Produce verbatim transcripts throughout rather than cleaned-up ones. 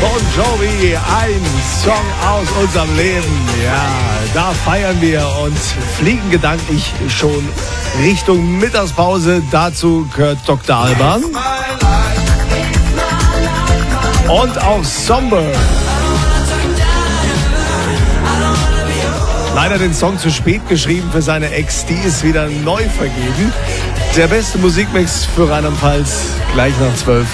Bon Jovi, ein Song aus unserem Leben. Ja, da feiern wir und fliegen gedanklich schon Richtung Mittagspause. Dazu gehört Doktor Alban und auch Somber. Leider den Song zu spät geschrieben für seine Ex, die ist wieder neu vergeben. Der beste Musikmix für Rheinland-Pfalz, gleich nach zwölf.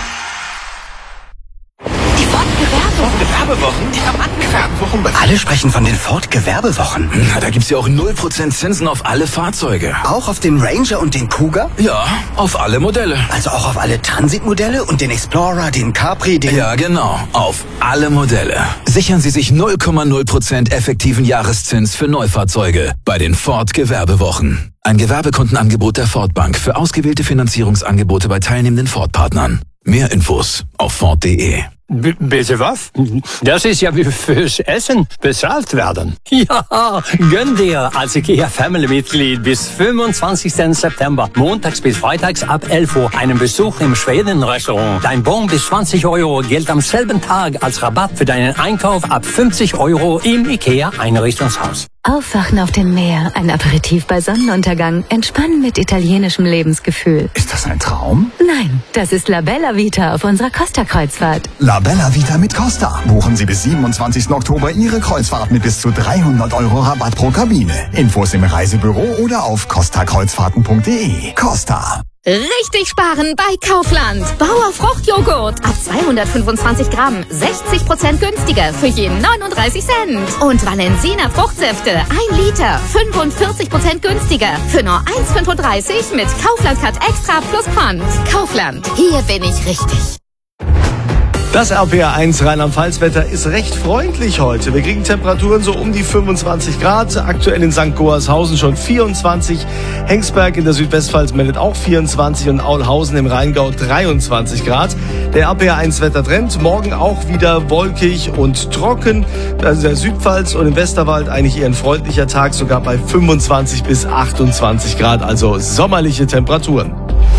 Die Ford-Gewerbewochen. Die Rabattgewerbewochen. Alle sprechen von den Ford-Gewerbewochen. Na, da gibt's ja auch null Prozent Zinsen auf alle Fahrzeuge. Auch auf den Ranger und den Cougar? Ja, auf alle Modelle. Also auch auf alle Transit-Modelle und den Explorer, den Capri, den... Ja, genau. Auf alle Modelle. Sichern Sie sich null Komma null Prozent effektiven Jahreszins für Neufahrzeuge bei den Ford-Gewerbewochen. Ein Gewerbekundenangebot der Ford Bank für ausgewählte Finanzierungsangebote bei teilnehmenden Ford-Partnern. Mehr Infos auf Ford punkt de. B- bitte was? Das ist ja wie fürs Essen bezahlt werden. Ja, gönn dir als IKEA Family-Mitglied bis fünfundzwanzigsten September, montags bis freitags ab elf Uhr, einen Besuch im Schweden-Restaurant. Dein Bon bis zwanzig Euro gilt am selben Tag als Rabatt für deinen Einkauf ab fünfzig Euro im IKEA-Einrichtungshaus. Aufwachen auf dem Meer, ein Aperitif bei Sonnenuntergang, entspannen mit italienischem Lebensgefühl. Ist das ein Traum? Nein, das ist La Bella Vita auf unserer Costa-Kreuzfahrt. La Bella Vita mit Costa. Buchen Sie bis siebenundzwanzigsten Oktober Ihre Kreuzfahrt mit bis zu dreihundert Euro Rabatt pro Kabine. Infos im Reisebüro oder auf costa kreuzfahrten punkt de. Costa. Richtig sparen bei Kaufland. Bauer Fruchtjoghurt ab zweihundertfünfundzwanzig Gramm, sechzig Prozent günstiger für jeden neununddreißig Cent. Und Valensina Fruchtsäfte, ein Liter, fünfundvierzig Prozent günstiger für nur eins Komma fünfunddreißig mit Kaufland Cut Extra plus Pfand. Kaufland, hier bin ich richtig. Das R P R eins Rheinland-Pfalz-Wetter ist recht freundlich heute. Wir kriegen Temperaturen so um die fünfundzwanzig Grad. Aktuell in Sankt Goarshausen schon vierundzwanzig. Hengsberg in der Südwestpfalz meldet auch vierundzwanzig und Aulhausen im Rheingau dreiundzwanzig Grad. Der R P R eins Wettertrend. Morgen auch wieder wolkig und trocken. Also in der Südpfalz und im Westerwald eigentlich eher ein freundlicher Tag, sogar bei fünfundzwanzig bis achtundzwanzig Grad. Also sommerliche Temperaturen.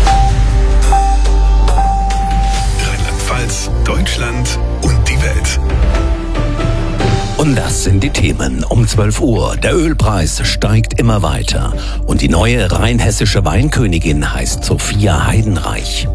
Deutschland und die Welt. Und das sind die Themen um zwölf Uhr. Der Ölpreis steigt immer weiter. Und die neue rheinhessische Weinkönigin heißt Sophia Heidenreich.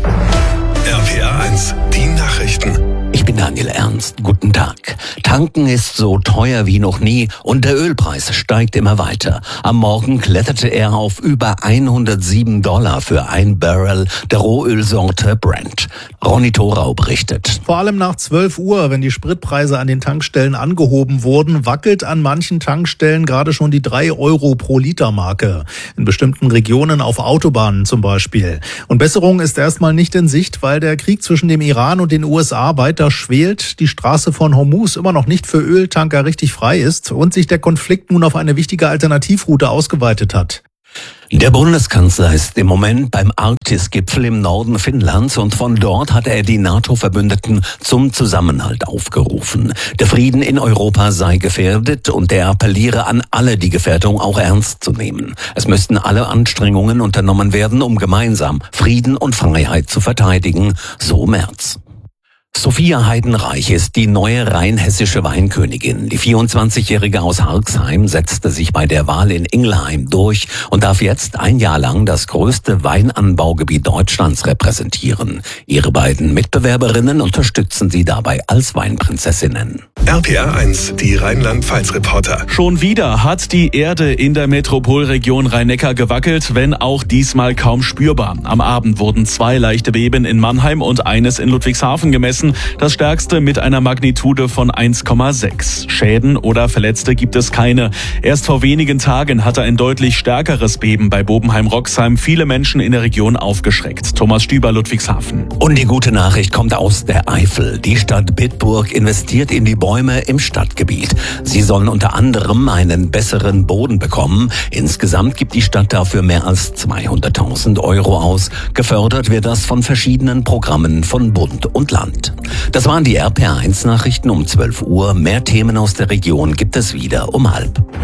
R P R eins, die Nachrichten. Ich bin Daniel Ernst. Guten Tag. Tanken ist so teuer wie noch nie und der Ölpreis steigt immer weiter. Am Morgen kletterte er auf über hundertsieben Dollar für ein Barrel der Rohölsorte Brent. Ronny Thorau berichtet. Vor allem nach zwölf Uhr, wenn die Spritpreise an den Tankstellen angehoben wurden, wackelt an manchen Tankstellen gerade schon die drei Euro pro Liter Marke. In bestimmten Regionen auf Autobahnen zum Beispiel. Und Besserung ist erstmal nicht in Sicht, weil der Krieg zwischen dem Iran und den U S A weiter schwelt, die Straße von Hormuz immer noch nicht für Öltanker richtig frei ist und sich der Konflikt nun auf eine wichtige Alternativroute ausgeweitet hat. Der Bundeskanzler ist im Moment beim Arktis-Gipfel im Norden Finnlands und von dort hat er die NATO-Verbündeten zum Zusammenhalt aufgerufen. Der Frieden in Europa sei gefährdet und er appelliere an alle, die Gefährdung auch ernst zu nehmen. Es müssten alle Anstrengungen unternommen werden, um gemeinsam Frieden und Freiheit zu verteidigen, so Merz. Sophia Heidenreich ist die neue rheinhessische Weinkönigin. Die vierundzwanzigjährige aus Harxheim setzte sich bei der Wahl in Ingelheim durch und darf jetzt ein Jahr lang das größte Weinanbaugebiet Deutschlands repräsentieren. Ihre beiden Mitbewerberinnen unterstützen sie dabei als Weinprinzessinnen. R P R eins, die Rheinland-Pfalz-Reporter. Schon wieder hat die Erde in der Metropolregion Rhein-Neckar gewackelt, wenn auch diesmal kaum spürbar. Am Abend wurden zwei leichte Beben in Mannheim und eines in Ludwigshafen gemessen. Das stärkste mit einer Magnitude von eins Komma sechs. Schäden oder Verletzte gibt es keine. Erst vor wenigen Tagen hatte ein deutlich stärkeres Beben bei Bobenheim-Roxheim viele Menschen in der Region aufgeschreckt. Thomas Stüber, Ludwigshafen. Und die gute Nachricht kommt aus der Eifel. Die Stadt Bitburg investiert in die Bäume im Stadtgebiet. Sie sollen unter anderem einen besseren Boden bekommen. Insgesamt gibt die Stadt dafür mehr als zweihunderttausend Euro aus. Gefördert wird das von verschiedenen Programmen von Bund und Land. Das waren die R P R eins Nachrichten um zwölf Uhr. Mehr Themen aus der Region gibt es wieder um halb.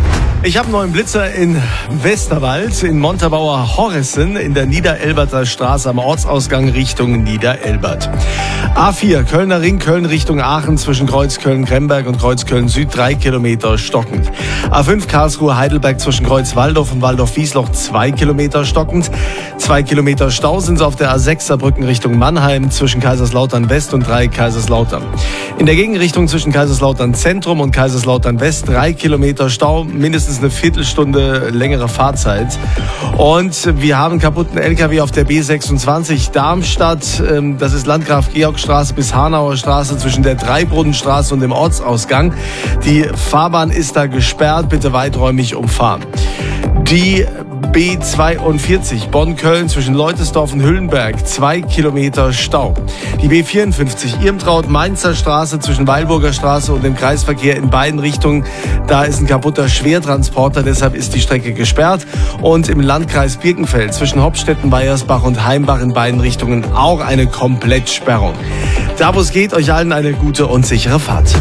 Ich habe einen neuen Blitzer in Westerwald, in Montabaur Horressen, in der Niederelberter Straße am Ortsausgang Richtung Niederelbert. A vier, Kölner Ring, Köln Richtung Aachen zwischen Kreuz Köln-Kremberg und Kreuz Köln-Süd, drei Kilometer stockend. A fünf, Karlsruhe Heidelberg zwischen Kreuz Waldorf und Waldorf-Wiesloch, zwei Kilometer stockend. Zwei Kilometer Stau sind es auf der A sechs Saarbrücken Richtung Mannheim zwischen Kaiserslautern West und drei Kaiserslautern. In der Gegenrichtung zwischen Kaiserslautern Zentrum und Kaiserslautern West, drei Kilometer Stau, mindestens eine Viertelstunde längere Fahrzeit. Und wir haben einen kaputten L K W auf der B sechsundzwanzig Darmstadt. Das ist Landgraf-Georg-Straße bis Hanauer Straße zwischen der Dreibrundenstraße und dem Ortsausgang. Die Fahrbahn ist da gesperrt, bitte weiträumig umfahren. Die B zweiundvierzig Bonn-Köln zwischen Leutesdorf und Hüllenberg, zwei Kilometer Stau. Die B vierundfünfzig Irmtraut-Mainzer Straße zwischen Weilburger Straße und dem Kreisverkehr in beiden Richtungen. Da ist ein kaputter Schwertransporter, deshalb ist die Strecke gesperrt. Und im Landkreis Birkenfeld zwischen Hopstetten, Weiersbach und Heimbach in beiden Richtungen auch eine Komplettsperrung. Da wo es geht, euch allen eine gute und sichere Fahrt.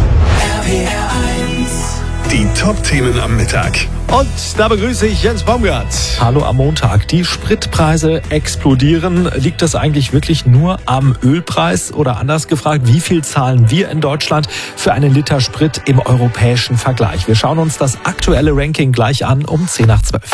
Die Top-Themen am Mittag. Und da begrüße ich Jens Baumgart. Hallo am Montag. Die Spritpreise explodieren. Liegt das eigentlich wirklich nur am Ölpreis? Oder anders gefragt, wie viel zahlen wir in Deutschland für einen Liter Sprit im europäischen Vergleich? Wir schauen uns das aktuelle Ranking gleich an um zehn nach zwölf.